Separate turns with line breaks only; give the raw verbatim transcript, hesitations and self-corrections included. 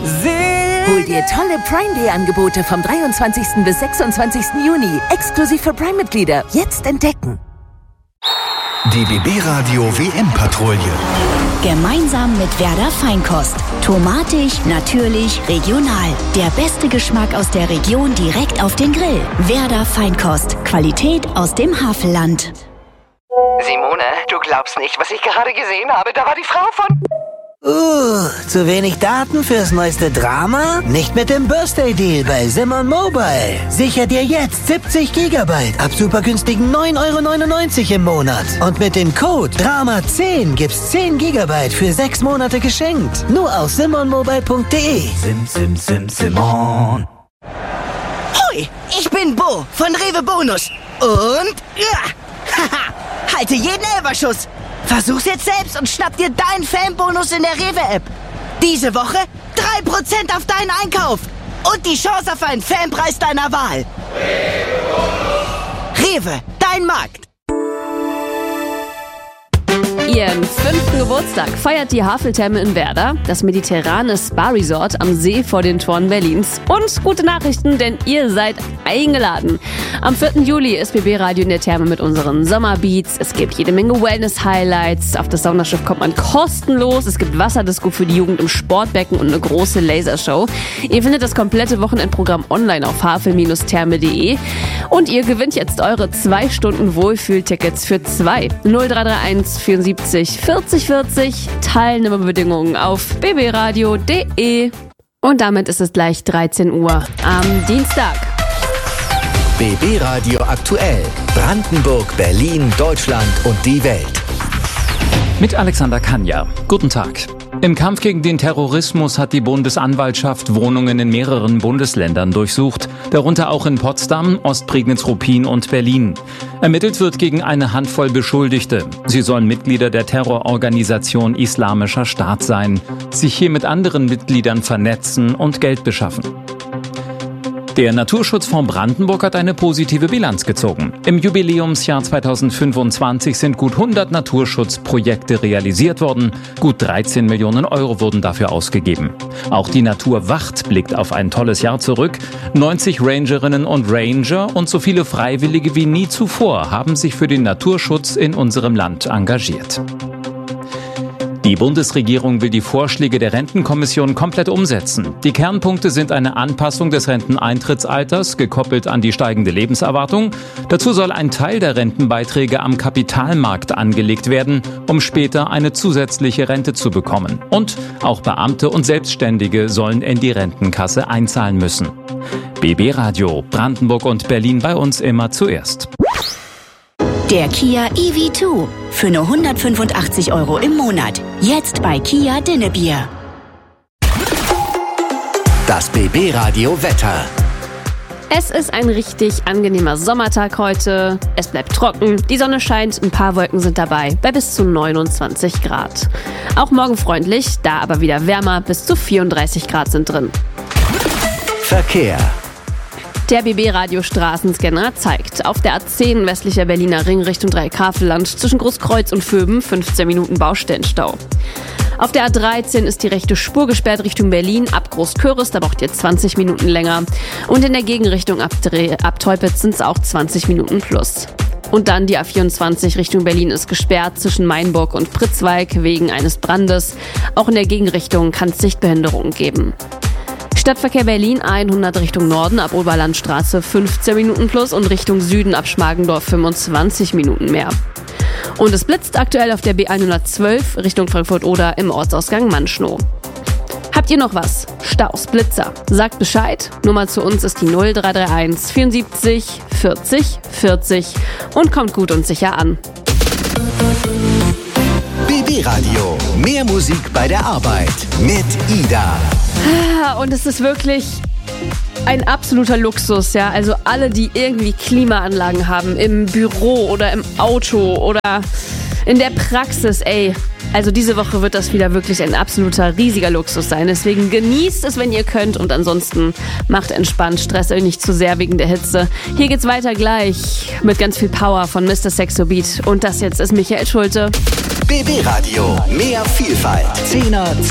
Hol dir tolle Prime Day Angebote vom dreiundzwanzigsten bis sechsundzwanzigsten Juni. Exklusiv für Prime-Mitglieder. Jetzt entdecken.
Die B B-Radio W M-Patrouille.
Gemeinsam mit Werder Feinkost. Tomatig, natürlich, regional. Der beste Geschmack aus der Region direkt auf den Grill. Werder Feinkost. Qualität aus dem Havelland.
Simone, du glaubst nicht, was ich gerade gesehen habe. Da war die Frau von...
Uh, zu wenig Daten fürs neueste Drama? Nicht mit dem Birthday-Deal bei Simon Mobile. Sicher dir jetzt siebzig Gigabyte ab super günstigen neun Euro neunundneunzig im Monat. Und mit dem Code Drama zehn gibt's zehn Gigabyte für sechs Monate geschenkt. Nur auf simon mobile punkt de.
Sim, sim, sim, Simon.
Hoi, ich bin Bo von Rewe Bonus. Und... Ja, haha, halte jeden Elberschuss. Versuch's jetzt selbst und schnapp dir deinen Fanbonus in der Rewe-App. Diese Woche drei Prozent auf deinen Einkauf. Und die Chance auf einen Fanpreis deiner Wahl. Rewe, dein Markt.
Ihren fünften Geburtstag feiert die Haveltherme in Werder, das mediterrane Spa-Resort am See vor den Toren Berlins. Und gute Nachrichten, denn ihr seid eingeladen. Am vierten Juli ist B B-Radio in der Therme mit unseren Sommerbeats. Es gibt jede Menge Wellness-Highlights. Auf das Saunaschiff kommt man kostenlos. Es gibt Wasserdisco für die Jugend im Sportbecken und eine große Lasershow. Ihr findet das komplette Wochenendprogramm online auf havel Bindestrich therme punkt de. Und ihr gewinnt jetzt eure zwei Stunden Wohlfühltickets für zwei. null drei drei eins vierundsiebzig vierzig vierzig. Teilnahmebedingungen auf b b radio punkt de. Und damit ist es gleich dreizehn Uhr am Dienstag.
B B-Radio aktuell. Brandenburg, Berlin, Deutschland und die Welt.
Mit Alexander Kanja. Guten Tag. Im Kampf gegen den Terrorismus hat die Bundesanwaltschaft Wohnungen in mehreren Bundesländern durchsucht, darunter auch in Potsdam, Ostprignitz-Ruppin und Berlin. Ermittelt wird gegen eine Handvoll Beschuldigte. Sie sollen Mitglieder der Terrororganisation Islamischer Staat sein, sich hier mit anderen Mitgliedern vernetzen und Geld beschaffen. Der Naturschutzfonds Brandenburg hat eine positive Bilanz gezogen. Im Jubiläumsjahr zweitausendfünfundzwanzig sind gut hundert Naturschutzprojekte realisiert worden. Gut dreizehn Millionen Euro wurden dafür ausgegeben. Auch die Naturwacht blickt auf ein tolles Jahr zurück. neunzig Rangerinnen und Ranger und so viele Freiwillige wie nie zuvor haben sich für den Naturschutz in unserem Land engagiert. Die Bundesregierung will die Vorschläge der Rentenkommission komplett umsetzen. Die Kernpunkte sind eine Anpassung des Renteneintrittsalters, gekoppelt an die steigende Lebenserwartung. Dazu soll ein Teil der Rentenbeiträge am Kapitalmarkt angelegt werden, um später eine zusätzliche Rente zu bekommen. Und auch Beamte und Selbstständige sollen in die Rentenkasse einzahlen müssen. B B-Radio, Brandenburg und Berlin bei uns immer zuerst.
Der Kia E V zwei für nur hundertfünfundachtzig Euro im Monat. Jetzt bei Kia Dinnebier.
Das B B-Radio Wetter.
Es ist ein richtig angenehmer Sommertag heute. Es bleibt trocken, die Sonne scheint, ein paar Wolken sind dabei, bei bis zu neunundzwanzig Grad. Auch morgen freundlich, da aber wieder wärmer, bis zu vierunddreißig Grad sind drin.
Verkehr.
Der B B-Radio-Straßenscanner zeigt auf der A zehn westlicher Berliner Ring Richtung Dreieckhavelland zwischen Großkreuz und Vöben fünfzehn Minuten Baustellenstau. Auf der A dreizehn ist die rechte Spur gesperrt Richtung Berlin ab Großköris, da braucht ihr zwanzig Minuten länger. Und in der Gegenrichtung ab, Dreh, ab Teupitz sind es auch zwanzig Minuten plus. Und dann die A vierundzwanzig Richtung Berlin ist gesperrt zwischen Mainburg und Pritzwalk wegen eines Brandes. Auch in der Gegenrichtung kann es Sichtbehinderungen geben. Stadtverkehr Berlin hundert Richtung Norden ab Oberlandstraße fünfzehn Minuten plus und Richtung Süden ab Schmargendorf fünfundzwanzig Minuten mehr. Und es blitzt aktuell auf der B hundertzwölf Richtung Frankfurt-Oder im Ortsausgang Manschnow. Habt ihr noch was? Staus, Blitzer? Sagt Bescheid. Nummer zu uns ist die null drei drei eins vierundsiebzig vierzig vierzig und kommt gut und sicher an.
B B-Radio. Mehr Musik bei der Arbeit mit Ida.
Und es ist wirklich ein absoluter Luxus, ja. Also alle, die irgendwie Klimaanlagen haben, im Büro oder im Auto oder in der Praxis, ey. Also diese Woche wird das wieder wirklich ein absoluter riesiger Luxus sein. Deswegen genießt es, wenn ihr könnt, und ansonsten macht entspannt, stresst euch nicht zu sehr wegen der Hitze. Hier geht's weiter gleich mit ganz viel Power von Mister Sexo Beat. Und das jetzt ist Michael Schulte.
B B-Radio. Mehr Vielfalt. Zehner